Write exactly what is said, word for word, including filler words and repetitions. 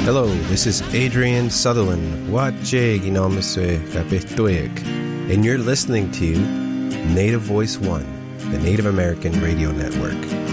Hello, this is Adrian Sutherland, Wajeg Inamaswe Kapetuik, and you're listening to Native Voice One, the Native American Radio Network.